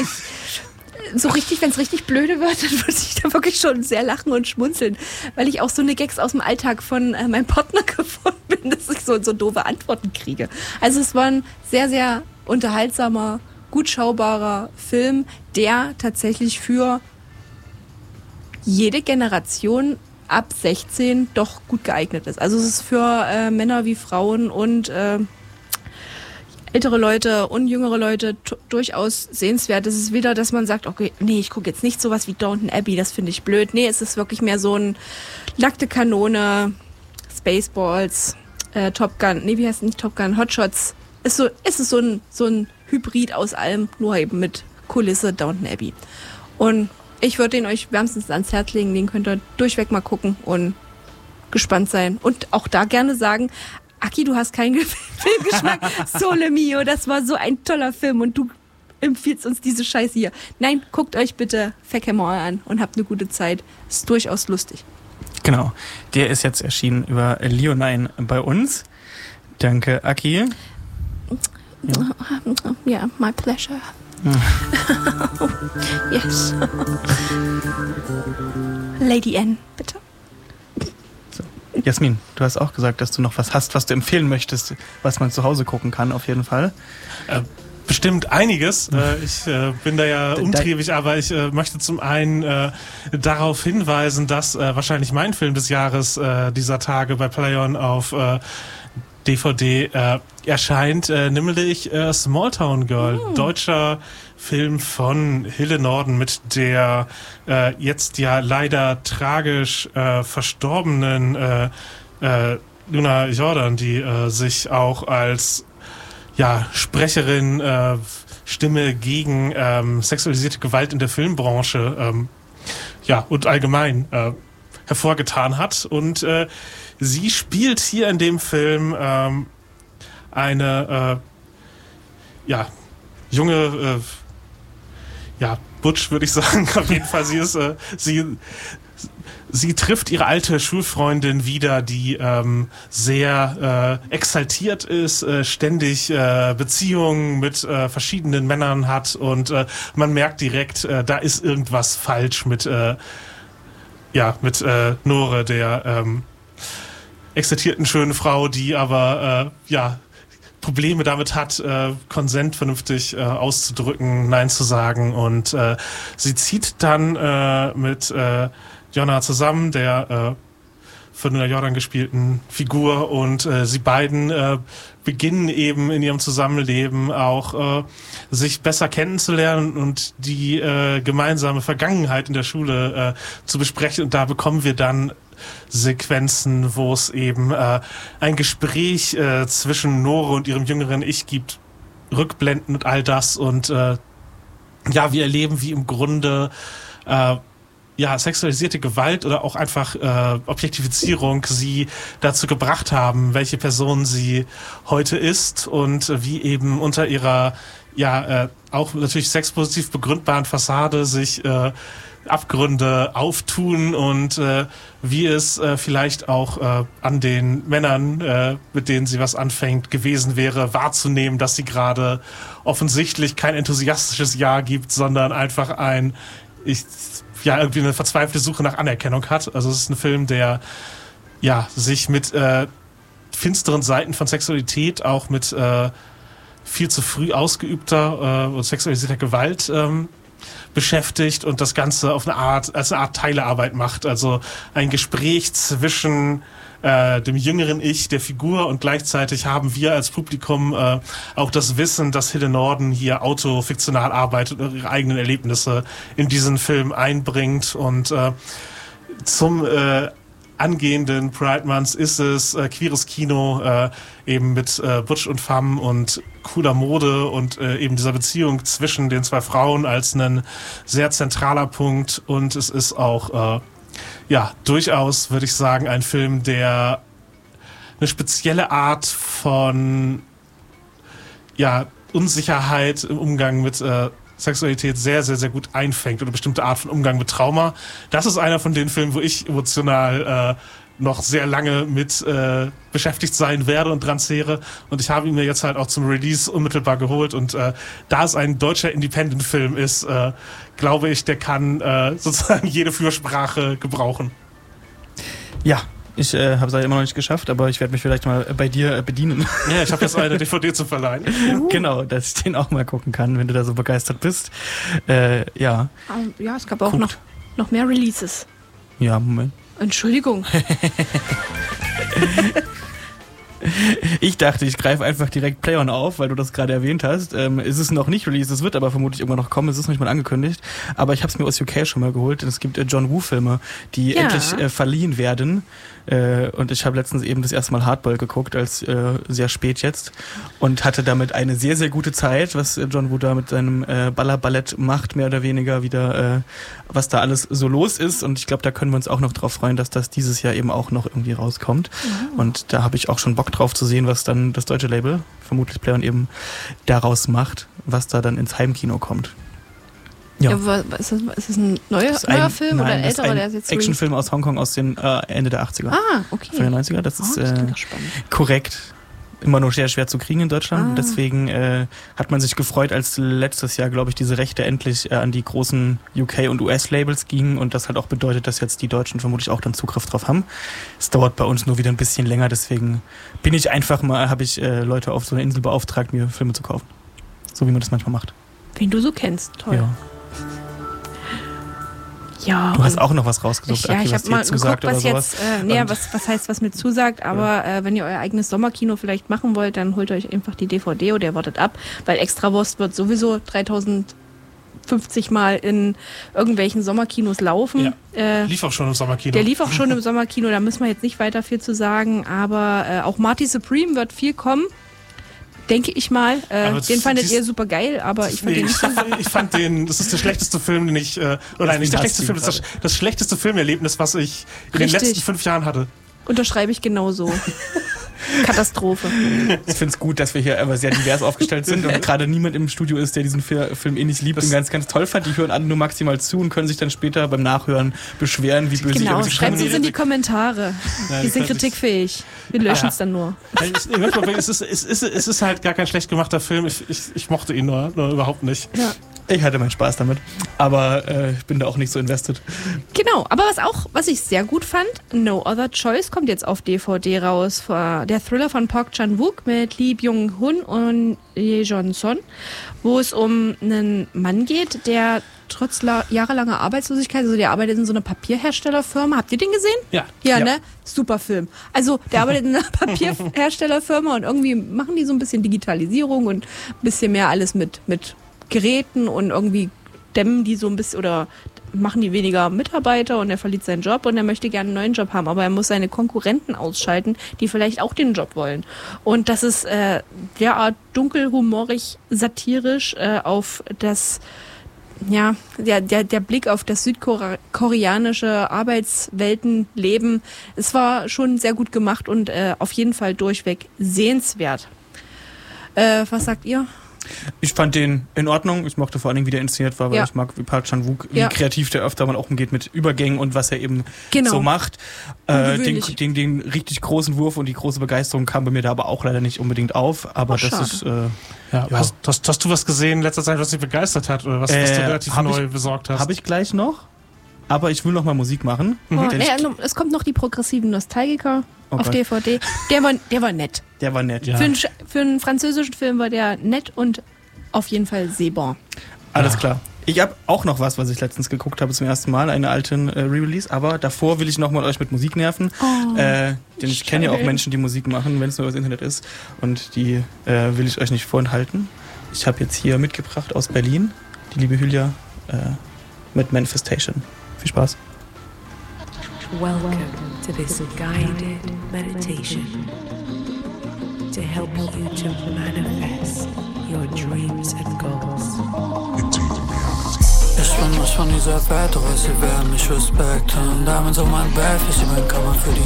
so richtig, wenn es richtig blöde wird, dann würde ich da wirklich schon sehr lachen und schmunzeln, weil ich auch so eine Gags aus dem Alltag von meinem Partner gefunden bin, dass ich so doofe Antworten kriege. Also es war ein sehr, sehr unterhaltsamer, gut schaubarer Film, der tatsächlich für jede Generation ab 16 doch gut geeignet ist. Also es ist für Männer wie Frauen und ältere Leute und jüngere Leute durchaus sehenswert. Es ist wieder, dass man sagt, okay, nee, ich gucke jetzt nicht sowas wie Downton Abbey, das finde ich blöd. Nee, es ist wirklich mehr so ein nackte Kanone, Spaceballs, Top Gun, nee, wie heißt nicht Top Gun, Hotshots. Es ist so ein Hybrid aus allem, nur eben mit Kulisse Downton Abbey. Und ich würde den euch wärmstens ans Herz legen, den könnt ihr durchweg mal gucken und gespannt sein. Und auch da gerne sagen, Aki, du hast keinen Filmgeschmack. Sole Mio, das war so ein toller Film und du empfiehlst uns diese Scheiße hier. Nein, guckt euch bitte Feckhammer an und habt eine gute Zeit. Ist durchaus lustig. Genau, der ist jetzt erschienen über Leonine bei uns. Danke, Aki. Ja, my pleasure. Yes. Lady N, bitte. So. Jasmin, du hast auch gesagt, dass du noch was hast, was du empfehlen möchtest, was man zu Hause gucken kann, auf jeden Fall. Bestimmt einiges. Ich bin da ja umtriebig, aber ich möchte zum einen darauf hinweisen, dass wahrscheinlich mein Film des Jahres dieser Tage bei Playon auf DVD erscheint, nämlich Small Town Girl, deutscher Film von Hille Norden mit der jetzt ja leider tragisch verstorbenen Luna Jordan, die sich auch als Sprecherin, Stimme gegen sexualisierte Gewalt in der Filmbranche und allgemein hervorgetan hat. Und sie spielt hier in dem Film eine junge Butch, würde ich sagen. Auf jeden Fall, sie trifft ihre alte Schulfreundin wieder, die sehr exaltiert ist, ständig Beziehungen mit verschiedenen Männern hat und man merkt direkt, da ist irgendwas falsch mit Nore, der exaltierten schönen Frau, die aber Probleme damit hat, Konsent vernünftig auszudrücken, Nein zu sagen. Und sie zieht dann mit Jonna zusammen, der von der Jordan gespielten Figur. Und sie beiden beginnen eben in ihrem Zusammenleben auch sich besser kennenzulernen und die gemeinsame Vergangenheit in der Schule zu besprechen. Und da bekommen wir dann Sequenzen, wo es eben ein Gespräch zwischen Nore und ihrem jüngeren Ich gibt, Rückblenden und all das und wir erleben, wie im Grunde sexualisierte Gewalt oder auch einfach Objektifizierung sie dazu gebracht haben, welche Person sie heute ist und wie eben unter ihrer auch natürlich sexpositiv begründbaren Fassade sich Abgründe auftun und wie es vielleicht auch an den Männern, mit denen sie was anfängt, gewesen wäre, wahrzunehmen, dass sie gerade offensichtlich kein enthusiastisches Ja gibt, sondern einfach irgendwie eine verzweifelte Suche nach Anerkennung hat. Also es ist ein Film, der sich mit finsteren Seiten von Sexualität, auch mit viel zu früh ausgeübter und sexualisierter Gewalt beschäftigt und das Ganze auf als eine Art Teilearbeit macht. Also ein Gespräch zwischen dem jüngeren Ich der Figur und gleichzeitig haben wir als Publikum auch das Wissen, dass Hille Norden hier autofiktional arbeitet und ihre eigenen Erlebnisse in diesen Film einbringt. Und zum angehenden Pride Month ist es queeres Kino, eben mit Butch und Femme und cooler Mode und eben dieser Beziehung zwischen den zwei Frauen als ein sehr zentraler Punkt. Und es ist auch durchaus, würde ich sagen, ein Film, der eine spezielle Art von Unsicherheit im Umgang mit Sexualität sehr, sehr, sehr gut einfängt oder eine bestimmte Art von Umgang mit Trauma. Das ist einer von den Filmen, wo ich emotional noch sehr lange mit beschäftigt sein werde und dran zehre. Und ich habe ihn mir jetzt halt auch zum Release unmittelbar geholt. Und da es ein deutscher Independent-Film ist, glaube ich, der kann sozusagen jede Fürsprache gebrauchen. Ja, ich habe es halt immer noch nicht geschafft, aber ich werde mich vielleicht mal bei dir bedienen. Ja, ich habe jetzt eine DVD zu verleihen. Genau, dass ich den auch mal gucken kann, wenn du da so begeistert bist. Ja. Ja, es gab auch noch mehr Releases. Ja, Moment. Entschuldigung. Ich dachte, ich greife einfach direkt Play-On auf, weil du das gerade erwähnt hast. Es ist noch nicht released, es wird aber vermutlich irgendwann noch kommen, es ist noch nicht mal angekündigt. Aber ich habe es mir aus UK schon mal geholt. Es gibt John Woo-Filme, die endlich verliehen werden. Und ich habe letztens eben das erste Mal Hardball geguckt, als sehr spät jetzt. Und hatte damit eine sehr, sehr gute Zeit, was John Woo da mit seinem Ballerballett macht, mehr oder weniger wieder, was da alles so los ist. Und ich glaube, da können wir uns auch noch drauf freuen, dass das dieses Jahr eben auch noch irgendwie rauskommt. Mhm. Und da habe ich auch schon Bock drauf zu sehen, was dann das deutsche Label, vermutlich Play-On, eben daraus macht, was da dann ins Heimkino kommt. Ja. Ist das ein neuer Film oder ein älterer? Der ist jetzt Actionfilm aus Hongkong aus den Ende der 80er. Ah, okay. Von den 90er, das ist korrekt. Immer nur sehr schwer zu kriegen in Deutschland. Deswegen hat man sich gefreut, als letztes Jahr, glaube ich, diese Rechte endlich an die großen UK- und US-Labels gingen. Und das hat auch bedeutet, dass jetzt die Deutschen vermutlich auch dann Zugriff drauf haben. Es dauert bei uns nur wieder ein bisschen länger. Deswegen habe ich Leute auf so einer Insel beauftragt, mir Filme zu kaufen. So wie man das manchmal macht. Wen du so kennst. Toll. Ja. Ja, du hast auch noch was rausgesucht, Aki, ich habe mal geguckt, was jetzt, was heißt, was mir zusagt, aber wenn ihr euer eigenes Sommerkino vielleicht machen wollt, dann holt euch einfach die DVD oder ihr wartet ab, weil Extrawurst wird sowieso 3050 Mal in irgendwelchen Sommerkinos laufen. Ja. Lief auch schon im Sommerkino. Der lief auch schon im Sommerkino, da müssen wir jetzt nicht weiter viel zu sagen, aber auch Marty Supreme wird viel kommen. Denke ich mal. Den fandet ihr super geil, aber ich fand den nicht so gut. Ich fand den, das ist der schlechteste Film, den ich, oder nicht der schlechteste Film, das schlechteste Filmerlebnis, was ich in den letzten 5 Jahren hatte. Unterschreibe ich genauso. Katastrophe. Ich finde es gut, dass wir hier aber sehr divers aufgestellt sind und gerade niemand im Studio ist, der diesen Film eh nicht liebt und ganz, ganz toll fand. Die hören alle nur maximal zu und können sich dann später beim Nachhören beschweren, wie böse Genau, schreibt es in die Kommentare. Wir sind kritikfähig. Wir löschen es dann nur. Es ist halt gar kein schlecht gemachter Film. Ich mochte ihn nur überhaupt nicht. Ja. Ich hatte meinen Spaß damit, aber ich bin da auch nicht so invested. Genau, aber was ich sehr gut fand, No Other Choice kommt jetzt auf DVD raus. Der Thriller von Park Chan-wook mit Lee Byung-hun und Ye Jong-son, wo es um einen Mann geht, der trotz jahrelanger Arbeitslosigkeit, also der arbeitet in so einer Papierherstellerfirma. Habt ihr den gesehen? Ja. Ja, ne? Super Film. Also der arbeitet in einer Papierherstellerfirma und irgendwie machen die so ein bisschen Digitalisierung und ein bisschen mehr alles mit Geräten und irgendwie dämmen die so ein bisschen oder machen die weniger Mitarbeiter und er verliert seinen Job und er möchte gerne einen neuen Job haben, aber er muss seine Konkurrenten ausschalten, die vielleicht auch den Job wollen. Und das ist derart dunkel, humorig, satirisch auf das, ja, der Blick auf das südkoreanische Arbeitsweltenleben. Es war schon sehr gut gemacht und auf jeden Fall durchweg sehenswert. Was sagt ihr? Ich fand den in Ordnung. Ich mochte vor allen Dingen, wie der inszeniert war, weil ich mag, wie Park Chan-wook, wie kreativ der öfter mal auch umgeht mit Übergängen und was er eben so macht. Den richtig großen Wurf und die große Begeisterung kam bei mir da aber auch leider nicht unbedingt auf. Aber das ist... Hast du was gesehen in letzter Zeit, was dich begeistert hat oder was du relativ neu besorgt hast? Habe ich gleich noch. Aber ich will noch mal Musik machen. Es kommt noch die progressiven Nostalgiker auf DVD. Der war nett. Der war nett, ja. Für einen französischen Film war der nett und auf jeden Fall sehbar. Alles klar. Ich habe auch noch was ich letztens geguckt habe zum ersten Mal, einen alten Re-Release. Aber davor will ich noch mal euch mit Musik nerven. Denn ich kenne ja auch Menschen, die Musik machen, wenn es nur über das Internet ist. Und die will ich euch nicht vorenthalten. Ich habe jetzt hier mitgebracht aus Berlin, die liebe Hülya mit Manifestation. Viel Spaß. Welcome to this guided meditation to help you to manifest your dreams and goals. Ich bin nicht von dieser Welt, doch sie werden mich respekten. Diamonds auf mein Bett, ich bin Kammer für die